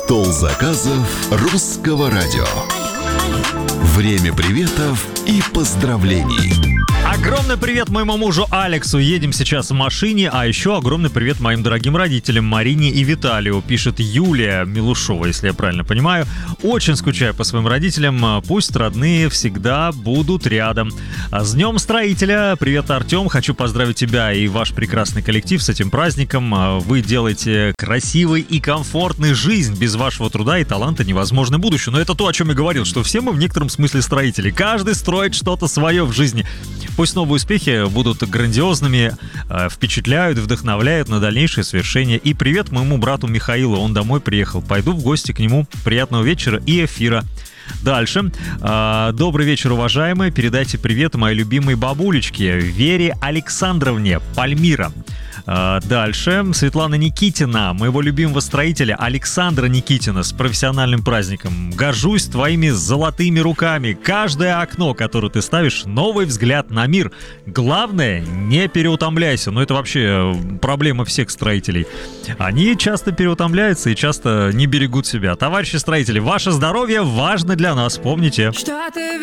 Стол заказов Русского радио. Время приветов и поздравлений. Огромный привет моему мужу Алексу. Едем сейчас в машине. А еще огромный привет моим дорогим родителям Марине и Виталию. Пишет Юлия Милушова, если я правильно понимаю. Очень скучаю по своим родителям. Пусть родные всегда будут рядом. С Днем Строителя. Привет, Артем. Хочу поздравить тебя и ваш прекрасный коллектив с этим праздником. Вы делаете красивой и комфортной жизнь. Без вашего труда и таланта невозможно будущее. Но это то, о чем я говорил, что все мы в некотором смысле строители. Каждый строит что-то свое в жизни. Пусть новые успехи будут грандиозными, впечатляют, вдохновляют на дальнейшее совершение. И привет моему брату Михаилу, он домой приехал. Пойду в гости к нему. Приятного вечера и эфира. Дальше. Добрый вечер, уважаемые. Передайте привет моей любимой бабулечке Вере Александровне, Пальмира. Дальше. Светлана Никитина, моего любимого строителя Александра Никитина, с профессиональным праздником. Горжусь твоими золотыми руками. Каждое окно, которое ты ставишь, новый взгляд на мир. Главное, не переутомляйся. Но это вообще проблема всех строителей. Они часто переутомляются и часто не берегут себя. Товарищи строители, ваше здоровье важно для нас, помните. Что ты